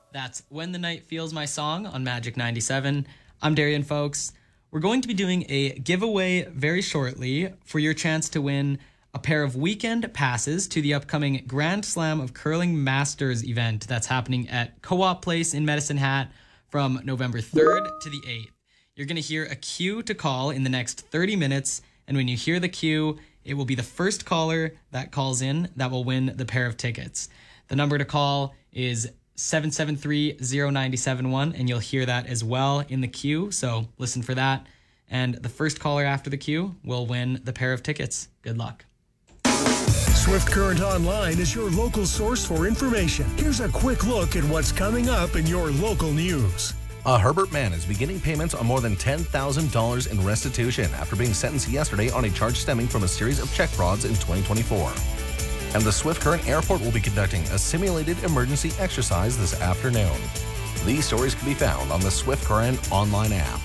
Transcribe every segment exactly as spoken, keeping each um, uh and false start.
That's When the Night Feels My Song on Magic ninety-seven. I'm Darian, folks. We're going to be doing a giveaway very shortly for your chance to win a pair of weekend passes to the upcoming Grand Slam of Curling Masters event that's happening at Co-op Place in Medicine Hat from November third to the eighth. You're going to hear a cue to call in the next thirty minutes, and when you hear the cue, it will be the first caller that calls in that will win the pair of tickets. The number to call is seven seven three, zero nine seven one, and you'll hear that as well in the queue, so listen for that. And the first caller after the queue will win the pair of tickets. Good luck. Swift Current Online is your local source for information. Here's a quick look at what's coming up in your local news. A Herbert man is beginning payments on more than ten thousand dollars in restitution after being sentenced yesterday on a charge stemming from a series of check frauds in twenty twenty-four. And the Swift Current Airport will be conducting a simulated emergency exercise this afternoon. These stories can be found on the Swift Current Online app.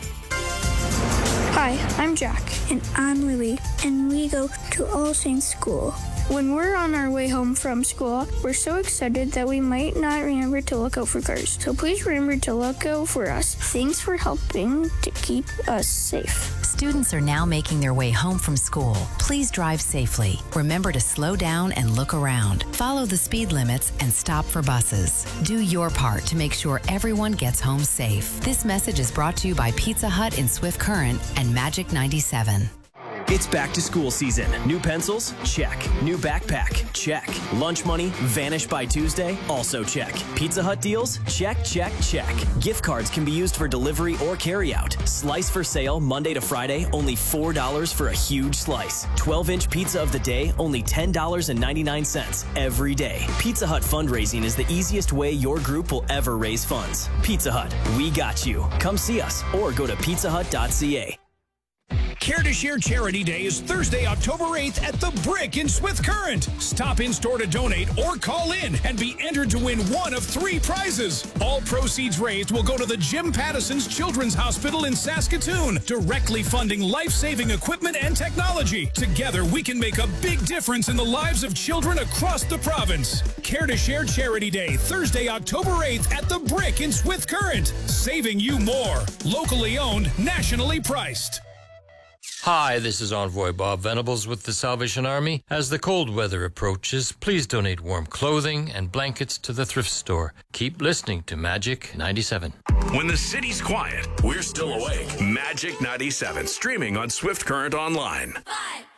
Hi, I'm Jack. And I'm Lily, and we go to All Saints School. When we're on our way home from school, we're so excited that we might not remember to look out for cars. So please remember to look out for us. Thanks for helping to keep us safe. Students are now making their way home from school. Please drive safely. Remember to slow down and look around. Follow the speed limits and stop for buses. Do your part to make sure everyone gets home safe. This message is brought to you by Pizza Hut in Swift Current and Magic ninety-seven. It's back to school season. New pencils? Check. New backpack? Check. Lunch money? Vanish by Tuesday? Also check. Pizza Hut deals? Check, check, check. Gift cards can be used for delivery or carryout. Slice for sale Monday to Friday, only four dollars for a huge slice. twelve inch pizza of the day, only ten dollars and ninety-nine cents every day. Pizza Hut fundraising is the easiest way your group will ever raise funds. Pizza Hut, we got you. Come see us or go to pizza hut dot c a. Care to Share Charity Day is Thursday, October eighth at The Brick in Swift Current. Stop in store to donate or call in and be entered to win one of three prizes. All proceeds raised will go to the Jim Pattison's Children's Hospital in Saskatoon, directly funding life-saving equipment and technology. Together, we can make a big difference in the lives of children across the province. Care to Share Charity Day, Thursday, October eighth at The Brick in Swift Current. Saving you more. Locally owned, nationally priced. Hi, this is Envoy Bob Venables with the Salvation Army. As the cold weather approaches, please donate warm clothing and blankets to the thrift store. Keep listening to Magic ninety-seven. When the city's quiet, we're still awake. Magic ninety-seven, streaming on Swift Current Online. Five.